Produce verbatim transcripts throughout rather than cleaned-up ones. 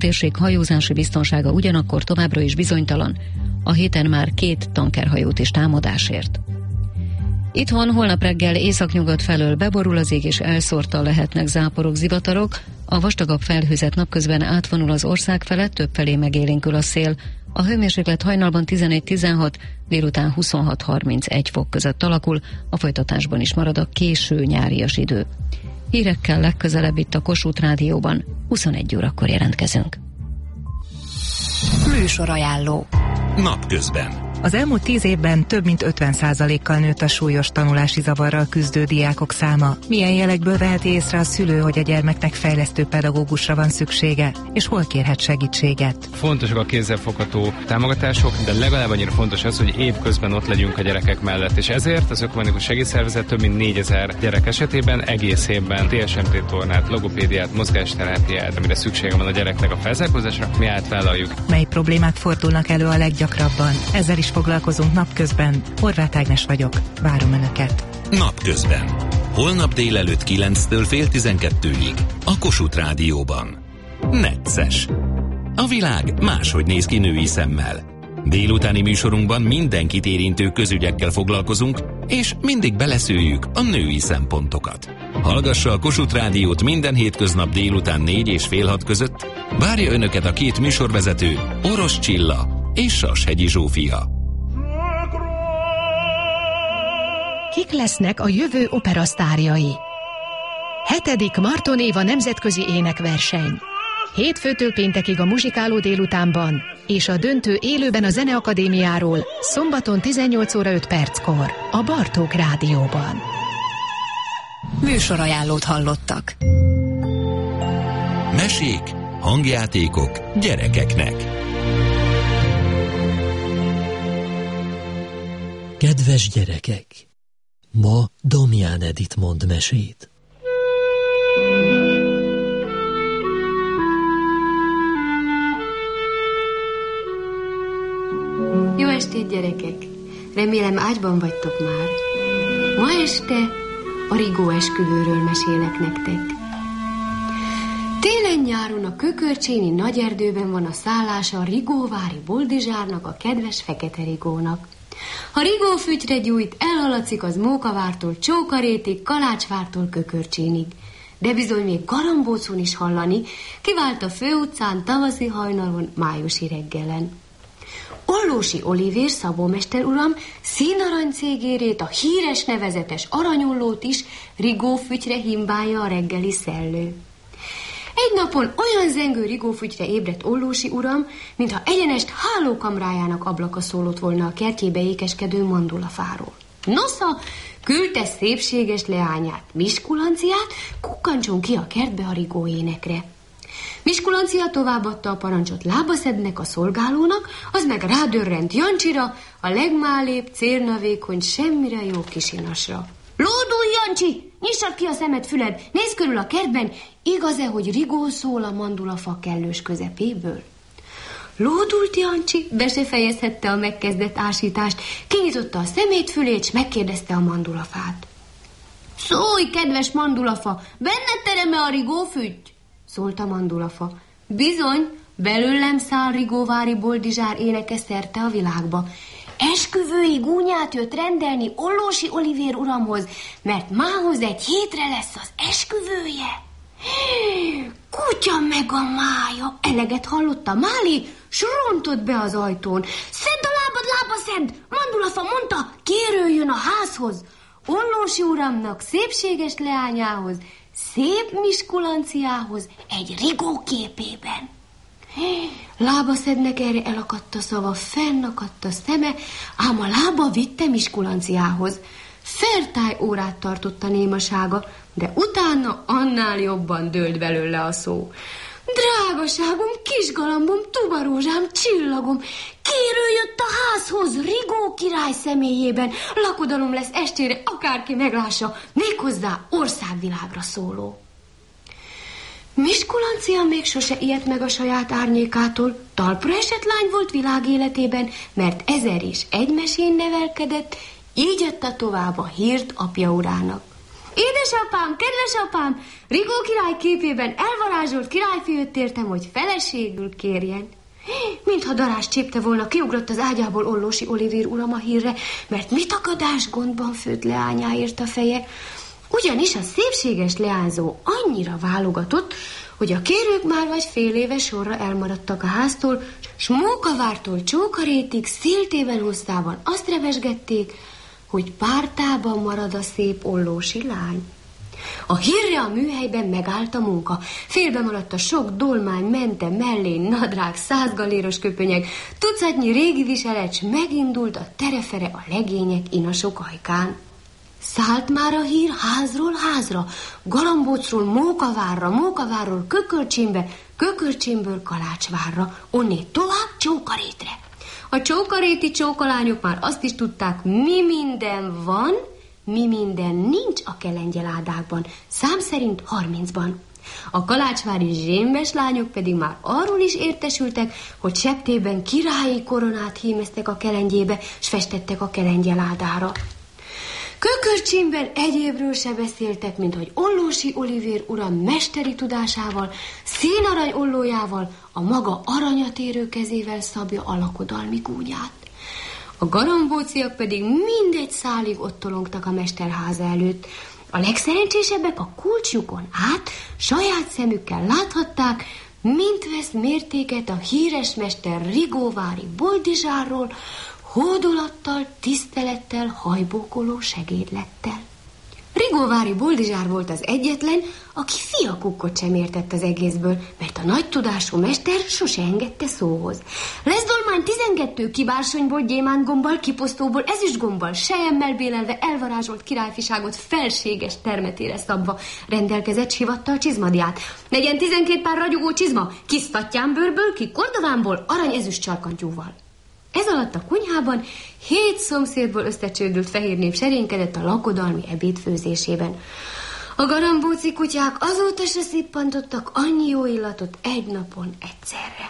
térség hajózási biztonsága ugyanakkor továbbra is bizonytalan. A héten már két tankerhajót is támadásért. Itthon holnap reggel északnyugat felől beborul az ég és elszórtan lehetnek záporok, zivatarok. A vastagabb felhőzet napközben átvonul az ország felett, többfelé megélénkül a szél. A hőmérséklet hajnalban tizenegy-tizenhat, délután huszonhat-harmincegy fok között alakul, a folytatásban is marad a késő nyárias idő. Hírekkel legközelebb itt a Kossuth Rádióban, huszonegy órakor jelentkezünk. Műsorajánló. Napközben. Az elmúlt tíz évben több mint ötven százalékkal nőtt a súlyos tanulási zavarral küzdő diákok száma. Milyen jelekből veheti észre a szülő, hogy a gyermeknek fejlesztő pedagógusra van szüksége, és hol kérhet segítséget? Fontosak a kézzelfogható támogatások, de legalább annyira fontos az, hogy évközben ott legyünk a gyerekek mellett, és ezért az Ökumenikus Segédszervezet több mint négyezer gyerek esetében egész évben té es em té tornát, logopédiát, mozgásterápiát, amire szüksége van a gyereknek a felzárkózásra, mi átvállaljuk. Mely problémák fordulnak elő a leggyakrabban? Ezzel is foglalkozunk napközben. Horváth Ágnes vagyok. Várom Önöket. Napközben. Holnap délelőtt kilenctől fél tizenkettőig. A Kossuth Rádióban. Necces. A világ máshogy néz ki női szemmel. Délutáni műsorunkban mindenkit érintő közügyekkel foglalkozunk, és mindig beleszőjük a női szempontokat. Hallgassa a Kossuth Rádiót minden hétköznap délután négy és fél hat között. Várja Önöket a két műsorvezető, Orosz Csilla és Sashegyi Zsófia. Kik lesznek a jövő operasztárjai? Hetedik Marton Éva nemzetközi énekverseny. Hétfőtől péntekig a muzsikáló délutánban, és a döntő élőben a Zeneakadémiáról, szombaton tizennyolc óra öt perckor, a Bartók Rádióban. Műsorajánlót hallottak. Mesék, hangjátékok gyerekeknek. Kedves gyerekek! Ma Domján Edith mond mesét. Jó estét, gyerekek! Remélem ágyban vagytok már. Ma este a Rigó esküvőről mesélek nektek. Télen-nyáron a Kökörcséni nagyerdőben van a szállása a rigóvári Boldizsárnak, a kedves Fekete Rigónak. Ha Rigó fütyre gyújt, elhaladszik az Mókavártól Csókarétig, Kalácsvártól Kökörcsénig. De bizony még Galambócon is hallani, kivált a főutcán tavaszi hajnalon, májusi reggelen. Ollósi Olivér szabómester uram színarany cégérét, a híres nevezetes aranyollót is Rigó fütyre himbálja a reggeli szellő. Egy napon olyan zengő rigófütyre ébredt Ollósi uram, mintha egyenest hálókamrájának ablaka szólott volna a kertjébe ékeskedő mandulafáról. Nosza küldte szépséges leányát, Miskulanciát, kukkancson ki a kertbe a rigó énekre. Miskulancia továbbadta a parancsot Lábaszednek, a szolgálónak, az meg rádörrent Jancsira, a legmálébb, cérnavékony, semmire jó kisinasra. Lódulj, Jancsi! Nyissad ki a szemed, füled! Nézz körül a kertben! Igaz-e, hogy Rigó szól a mandulafa kellős közepéből? Lódult Jancsi, be se fejezhette a megkezdett ásítást, kinyitotta a szemét, fülét, s megkérdezte a mandulafát. Szólj, kedves mandulafa, benned terem-e a rigófüty? Szólt a mandulafa. Bizony, belőlem száll rigóvári Boldizsár éneke szerte a világba. Esküvői gúnyát jött rendelni Ollósi Olivér uramhoz, mert mához egy hétre lesz az esküvője. Kutya meg a mája, eleget hallotta Máli, s rontott be az ajtón. Szedd a lábad, Lábaszedd! Mandulafa mondta, kérőjön a házhoz. Ollósi uramnak szépséges leányához, szép Miskulanciához egy Rigó képében. Lábaszednek erre elakadt a szava, fennakadt a szeme, ám a lába vitte Miskulanciához. Fertály órát tartott a némasága, de utána annál jobban dőlt belőle a szó. Drágaságom, kisgalambom, tubarózsám, csillagom, kérő jött a házhoz Rigó király személyében, lakodalom lesz estére, akárki meglássa, méghozzá országvilágra szóló. Miskulancia még sose ijedt meg a saját árnyékától, talpra esett lány volt világéletében, mert ezer és egy mesén nevelkedett, így adta tovább a hírt apja urának. Édesapám, kedves apám, Rigó király képében elvarázsolt királyfiút értem, hogy feleségül kérjen. Mintha darás csípte volna, kiugrott az ágyából Ollósi Olivér uram a hírre, mert mit akadás gondban főtt leányáért a feje. Ugyanis a szépséges leányzó annyira válogatott, hogy a kérők már vagy fél éve sorra elmaradtak a háztól, s Mókavártól Csókarétig széltében hosszában azt revesgették, hogy pártában marad a szép ollósi lány. A hírre a műhelyben megállt a munka. Félbe maradt a sok dolmány, mente, mellén, nadrág, százgaléros köpönyeg, tucatnyi régi viselet, s megindult a terefere a legények inasok ajkán. Szállt már a hír házról házra, Galambócról Mókavárra, Mókavárról Kökölcsémbe, Kökölcsémből Kalácsvárra, onnét tovább Csókarétre. A csókaréti csókolányok már azt is tudták, mi minden van, mi minden nincs a kelengyeládákban, szám szerint harmincban. A kalácsvári zsémbes lányok pedig már arról is értesültek, hogy septében királyi koronát hímeztek a kelengyébe, s festettek a kelengyeládára. Kökörcsémben egyébről se beszéltek, mint hogy Ollósi Olivér uram mesteri tudásával, színarany ollójával, a maga aranyatérő kezével szabja a lakodalmi gúnyát. A garambóciak pedig mindegy szálig ott tolongtak a mesterháza előtt. A legszerencsésebbek a kulcsjukon át saját szemükkel láthatták, mint vesz mértéket a híres mester Rigóvári Boldizsárról, hódolattal, tisztelettel, hajbókoló segédlettel. Rigóvári Boldizsár volt az egyetlen, aki fiakukkot sem értett az egészből, mert a nagy tudású mester sose engedte szóhoz. Leszdolmány tizenkettő kibársonyból, gyémántgombbal, kiposztóból, ezüstgombbal, selyemmel bélelve elvarázsolt királyfiságot felséges termetére szabva rendelkezett sivattal csizmadiát. Legyen tizenkét pár ragyogó csizma, ki sztattyánbőrből, ki kordovánból, arany ezüst csarkantyúval. Ez alatt a konyhában hét szomszédból összecsődült fehér nép serénykedett a lakodalmi ebéd főzésében. A garambóci kutyák azóta se szippantottak annyi jó illatot egy napon egyszerre.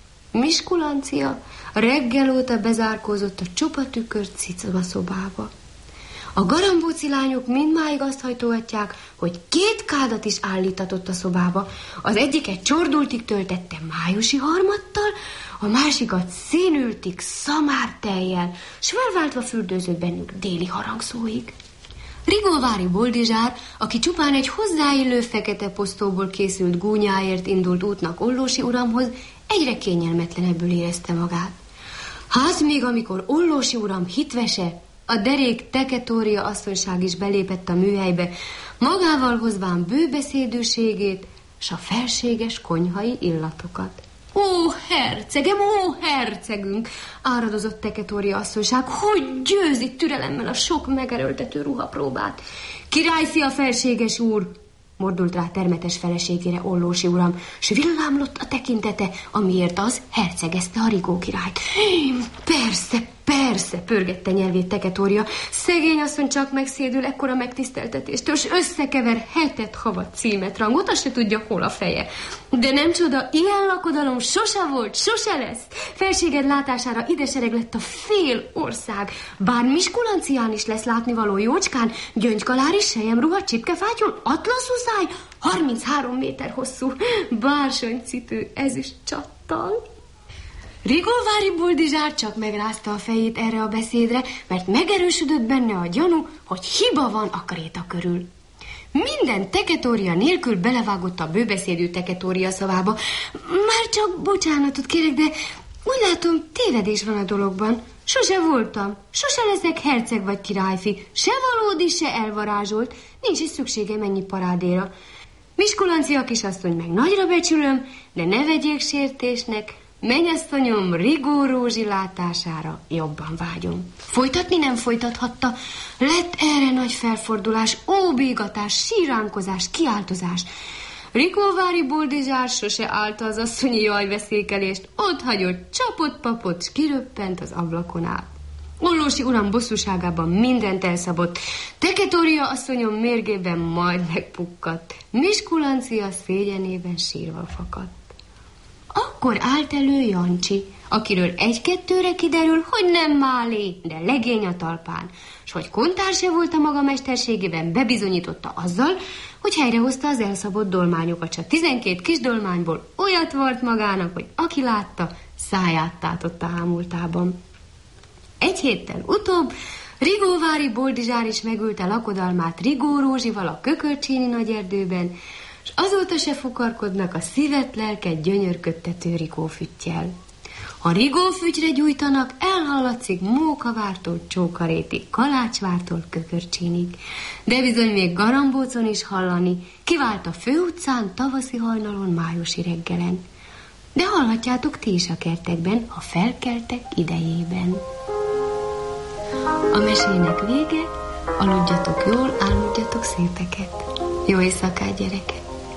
Miskulancia reggel óta bezárkózott a csupa tükört cicaba szobába. A garambóci lányok mindmáig azt hajtogatják, hogy két kádat is állítatott a szobába. Az egyiket csordultig töltette májusi harmattal, a másikat színültig szamártejjel, s felváltva fürdőzött bennük déli harangszóig. Rigóvári Boldizsár, aki csupán egy hozzáillő fekete posztóból készült gúnyáért indult útnak Ollósi uramhoz, egyre kényelmetlenebbül érezte magát. Hát még amikor Ollósi uram hitvese, a derék Teketória asszonyság is belépett a műhelybe, magával hozván bőbeszédűségét s a felséges konyhai illatokat. Ó, hercegem, ó, hercegünk, áradozott Teketória asszonyság, hogy győzi türelemmel a sok megerőltető ruhapróbát. Királyfia, felséges úr, mordult rá termetes feleségére Ollósi uram, s villámlott a tekintete, amiért az hercegezte a Rigó királyt. Persze, persze, pörgette nyelvét Teketória. Szegény asszony csak megszédül ekkora megtiszteltetéstől, s összekever hetet havat címet rangot, azt se tudja, hol a feje. De nem csoda, ilyen lakodalom sose volt, sose lesz. Felséged látására ide sereg lett a fél ország. Bár Miskulancián is lesz látnivaló jócskán, gyöngykalári, selyemruha, csipkefátyol, atlaszuszáj, harminchárom méter hosszú, bársonycipő, ezüst csattal. Rigóvári Boldizsár csak megrázta a fejét erre a beszédre, mert megerősödött benne a gyanú, hogy hiba van a kréta körül. Minden Teketória nélkül belevágott a bőbeszédű Teketória szavába. Már csak bocsánatot kérek, de úgy látom, tévedés van a dologban. Sose voltam, sose leszek herceg vagy királyfi, se valódi, se elvarázsolt, nincs is szükségem ennyi parádéra. Miskulancia kisasszony meg nagyra becsülöm, de ne vegyék sértésnek, mennyasszonyom Rigó Rózsi látására jobban vágyom. Folytatni nem folytathatta, lett erre nagy felfordulás, óbégatás, síránkozás, kiáltozás. Rigóvári Boldizsár sose állta az asszonyi jajveszékelést, ott hagyott, csapott papot, s kiröppent az ablakon át. Ollósi uram bosszúságában mindent elszabott, Teketória asszonyom mérgében majd megpukkadt, Miskulancia szégyenében sírva fakadt. Akkor állt elő Jancsi, akiről egy-kettőre kiderül, hogy nem Málé, de legény a talpán, s hogy kontár se volt a maga mesterségében, bebizonyította azzal, hogy helyrehozta az elszabott dolmányokat, s a tizenkét kis dolmányból olyat vart magának, hogy aki látta, száját tátotta ámultában. Egy héttel utóbb Rigóvári Boldizsár is megülte lakodalmát Rigó Rózsival a Kökölcsényi nagyerdőben, és azóta se fukarkodnak a szívet, lelket gyönyörködtető Rigófüttyel. Ha Rigófütyre gyújtanak, elhallatszik Mókavártól Csókarétig, Kalácsvártól Kökörcsínig, de bizony még Garambócon is hallani, kivált a főutcán, tavaszi hajnalon, májusi reggelen. De hallhatjátok ti is a kertekben, ha felkeltek idejében. A mesének vége, aludjatok jól, álmodjatok szépeket. Jó éjszakát, gyerekek!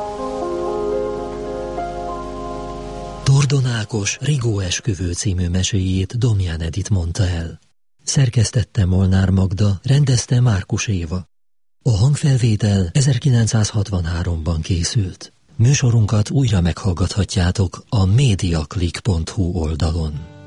Tordon Ákos Rigó esküvő című meséjét Domján Edit mondta el. Szerkesztette Molnár Magda, rendezte Márkus Éva. A hangfelvétel ezerkilencszázhatvanháromban készült. Műsorunkat újra meghallgathatjátok a mediaclick pont hu oldalon.